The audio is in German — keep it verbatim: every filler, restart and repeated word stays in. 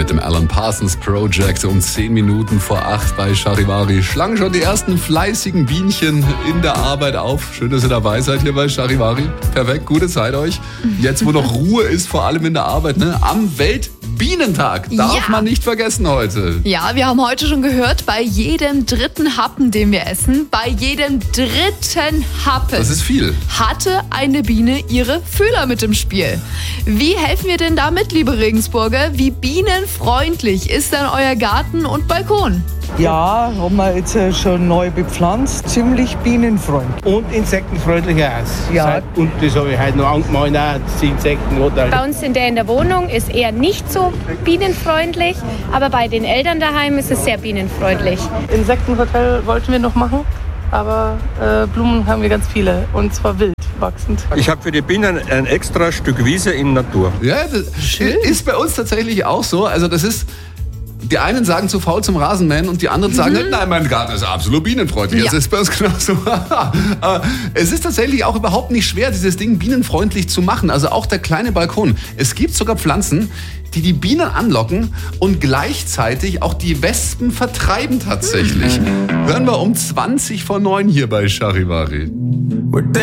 mit dem Alan Parsons Project um zehn Minuten vor acht bei Charivari. Schlagen schon die ersten fleißigen Bienchen in der Arbeit auf. Schön, dass ihr dabei seid hier bei Charivari. Perfekt, gute Zeit euch. Jetzt, wo noch Ruhe ist, vor allem in der Arbeit, ne? Am Weltbienentag. Darf Ja. man nicht vergessen heute. Ja, wir haben heute schon gehört, bei jedem dritten Happen, den wir essen, bei jedem dritten Happen Das ist viel. hatte eine Biene ihre Fühler mit im Spiel. Wie helfen wir denn damit, liebe Regensburger? Wie bienenfreundlich ist denn euer Garten und Balkon? Ja, haben wir jetzt äh, schon neu bepflanzt, ziemlich bienenfreundlich. Und insektenfreundlicher aus. Ja. Seit- Und das habe ich heute noch angemalt, auch die Insekten. Oder? Bei uns in der, in der Wohnung ist eher nicht so bienenfreundlich, aber bei den Eltern daheim ist es sehr bienenfreundlich. Insektenhotel wollten wir noch machen, aber äh, Blumen haben wir ganz viele und zwar wild wachsend. Ich habe für die Bienen ein extra Stück Wiese in Natur. Ja, das ist bei uns tatsächlich auch so. Also das ist, die einen sagen zu faul zum Rasenmähen und die anderen sagen, nein, mein Garten ist absolut bienenfreundlich. Ja. Das ist bei uns genauso. Aber es ist tatsächlich auch überhaupt nicht schwer, dieses Ding bienenfreundlich zu machen. Also auch der kleine Balkon. Es gibt sogar Pflanzen, die die Bienen anlocken und gleichzeitig auch die Wespen vertreiben tatsächlich. Hören wir um zwanzig vor neun hier bei Charivari.